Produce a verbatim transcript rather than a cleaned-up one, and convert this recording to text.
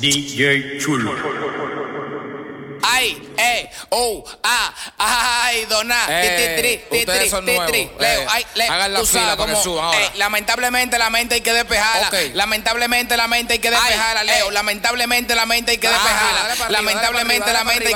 D J Chulo. Ay, eh, oh, ah, ay, dona, Eh, ustedes son nuevos. Leo, Eh, ay, le, hagan la tú fila sabes para que cómo, suban ahora. eh, lamentablemente la mente hay que despejarla. Ok. Lamentablemente la mente hay que Ay, despejarla, Leo. eh. Lamentablemente la mente hay que Ajá, despejarla. dale para arriba, dale para Lamentablemente arriba, la dale para mente hay